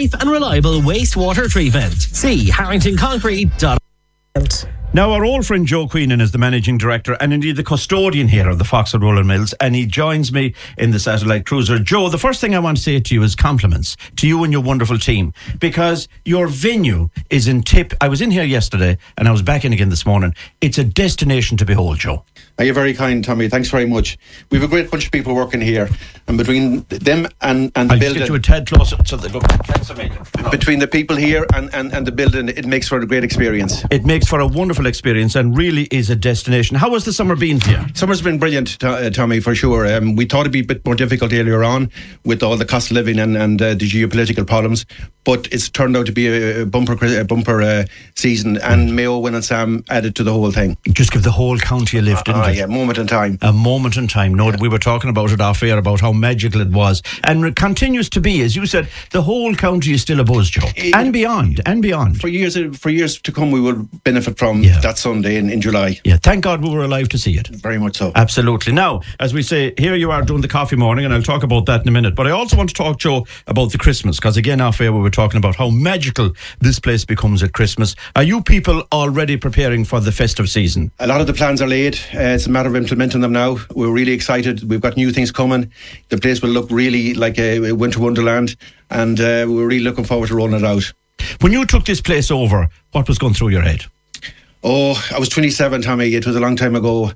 safe and reliable wastewater treatment. See harringtonconcrete.com. Now, our old friend Joe Queenan is the managing director and indeed the custodian here of the Foxwood Roller Mills, and he joins me in the Satellite Cruiser. Joe, the first thing I want to say to you is compliments to you and your wonderful team, because your venue is in tip. I was in here yesterday and I was back in again this morning. It's a destination to behold, Joe. You're very kind, Tommy. Thanks very much. We have a great bunch of people working here, and between them and the building... I'll get you a tad closer so they look... Between the people here and the building, it makes for a great experience. It makes for a wonderful experience and really is a destination. How has the summer been for you? Summer's been brilliant, Tommy, for sure. We thought it'd be a bit more difficult earlier on with all the cost of living and the geopolitical problems, but it's turned out to be a bumper season, and Mayo, Wynn and Sam added to the whole thing. Just give the whole county a lift, didn't it? Yeah, moment in time. A moment in time. No, we were talking about it off air, about how magical it was. And it continues to be, as you said, the whole county is still a buzz, Joe. And beyond. For years to come, we will benefit from that Sunday in July. Yeah, thank God we were alive to see it. Very much so. Absolutely. Now, as we say, here you are doing the coffee morning, and I'll talk about that in a minute. But I also want to talk, Joe, about the Christmas, because again, off air, we were talking about how magical this place becomes at Christmas. Are you people already preparing for the festive season? A lot of the plans are laid. It's a matter of implementing them now. We're really excited. We've got new things coming. The place will look really like a winter wonderland, and we're really looking forward to rolling it out. When you took this place over, what was going through your head? Oh, I was 27, Tommy. It was a long time ago.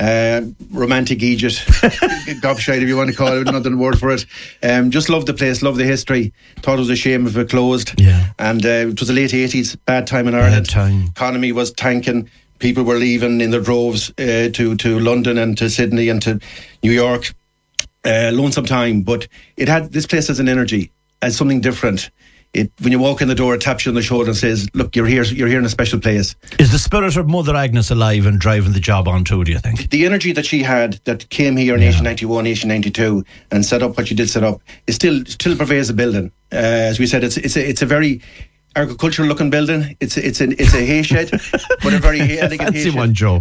Romantic Egypt, gobshite, if you want to call it, another word for it. Just loved the place, loved the history. Thought it was a shame if it closed. Yeah. And it was the late 80s, bad time in Ireland. Bad time. Economy was tanking. People were leaving in their droves to London and to Sydney and to New York. Lonesome time, but this place has an energy, has something different. When you walk in the door, it taps you on the shoulder and says, look, you're here in a special place. Is the spirit of Mother Agnes alive and driving the job on too, do you think? The energy that she had, that came here in 1891, 1892 and set up what she did set up, is still pervades the building. As we said, it's a very agricultural looking building. It's a hay shed, but a very elegant hay shed. One, Joe.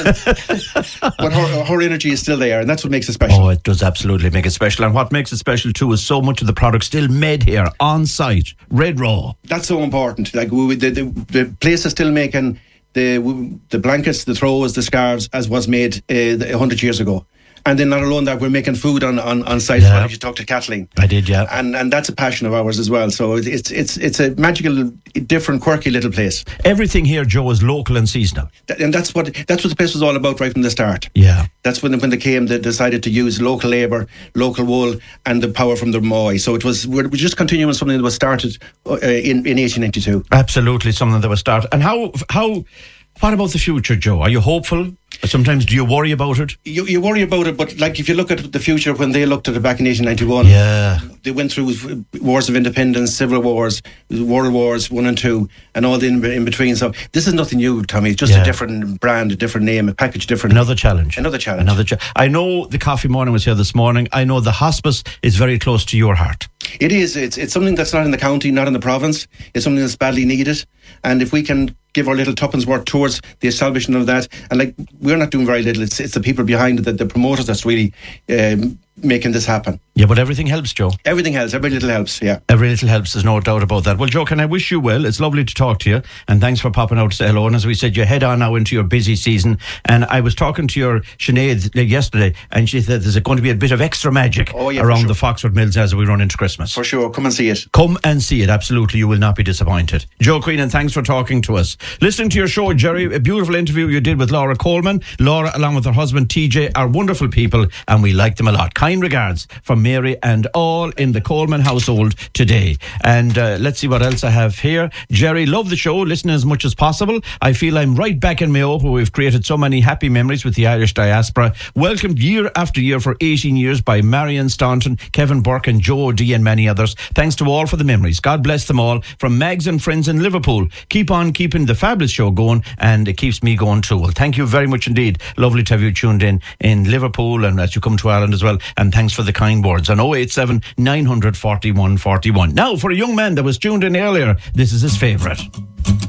But her energy is still there, and that's what makes it special. Oh, it does absolutely make it special. And what makes it special too is so much of the product still made here on site, red raw. That's so important. Like the place is still making the blankets, the throws, the scarves as was made 100 years ago. And then not alone that, we're making food on site. Yeah. You talked to Kathleen. I did, yeah. And that's a passion of ours as well. So it's a magical, different, quirky little place. Everything here, Joe, is local and seasonal. And that's what the place was all about right from the start. Yeah. That's when they came, they decided to use local labour, local wool, and the power from the Moy. So we're just continuing something that was started in 1892. Absolutely, something that was started. And what about the future, Joe? Are you hopeful? Sometimes do you worry about it? You worry about it, but like if you look at the future, when they looked at it back in 1891, they went through wars of independence, civil wars, world wars 1 and 2, and all the in between. So this is nothing new, Tommy. It's just a different brand, a different name, a package different. Another challenge. I know the coffee morning was here this morning. I know the hospice is very close to your heart. It is. It's something that's not in the county, not in the province. It's something that's badly needed. And if we can give our little tuppence worth towards the establishment of that, and like we're not doing very little. It's the people behind it, the promoters that's really making this happen. Yeah, but everything helps, Joe. Everything helps. Every little helps, yeah. Every little helps, there's no doubt about that. Well, Joe, can I wish you well? It's lovely to talk to you, and thanks for popping out to say hello. And as we said, you head on now into your busy season. And I was talking to your Sinead yesterday, and she said there's going to be a bit of extra magic around the Foxwood Mills as we run into Christmas. For sure, come and see it. Come and see it, absolutely. You will not be disappointed. Joe Queenan, thanks for talking to us. Listening to your show, Jerry, a beautiful interview you did with Laura Coleman. Laura, along with her husband TJ, are wonderful people, and we like them a lot. Kind regards from Mary and all in the Coleman household today. And let's see what else I have here. Jerry, love the show, listen as much as possible. I feel I'm right back in Mayo, where we've created so many happy memories with the Irish diaspora. Welcomed year after year for 18 years by Marion Staunton, Kevin Burke and Joe O'D and many others. Thanks to all for the memories. God bless them all. From Mags and friends in Liverpool. Keep on keeping the fabulous show going, and it keeps me going too. Well, thank you very much indeed. Lovely to have you tuned in Liverpool, and as you come to Ireland as well. And thanks for the kind words on 087 941 41. Now, for a young man that was tuned in earlier, this is his favourite.